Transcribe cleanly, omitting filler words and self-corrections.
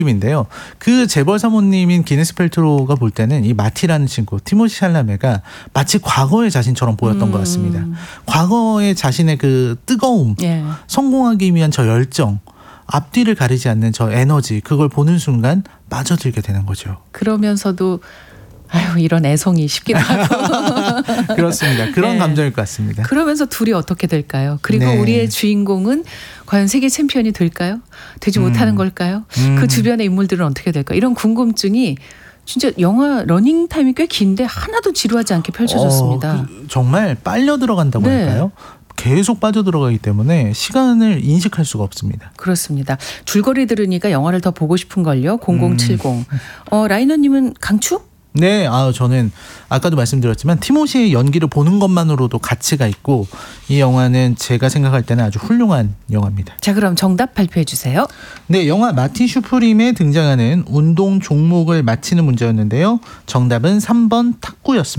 인데요. 그 재벌 사모님인 기네스 펠트로가 볼 때는 이 마티라는 친구 티모시 샬라메가 마치 과거의 자신처럼 보였던 것 같습니다. 과거의 자신의 그 뜨거움, 예. 성공하기 위한 저 열정, 앞뒤를 가리지 않는 저 에너지, 그걸 보는 순간 빠져들게 되는 거죠. 그러면서도 아유 이런 애송이 싶기도 하고. 그렇습니다. 그런 네. 감정일 것 같습니다. 그러면서 둘이 어떻게 될까요? 그리고 네. 우리의 주인공은 과연 세계 챔피언이 될까요? 되지 못하는 걸까요? 그 주변의 인물들은 어떻게 될까요? 이런 궁금증이 진짜 영화 러닝타임이 꽤 긴데 하나도 지루하지 않게 펼쳐졌습니다. 정말 빨려 들어간다고 네. 할까요? 계속 빠져들어가기 때문에 시간을 인식할 수가 없습니다. 그렇습니다. 줄거리 들으니까 영화를 더 보고 싶은걸요. 0070. 라이너님은 강추? 네, 저는 아까도 말씀드렸지만 티모시의 연기를 보는 것만으로도 가치가 있고 이 영화는 제가 생각할 때는 아주 훌륭한 영화입니다. 자, 그럼 정답 발표해 주세요. 네, 영화 마티 슈프림에 등장하는 운동 종목을 맞히는 문제였는데요. 정답은 3번 탁구였습니다.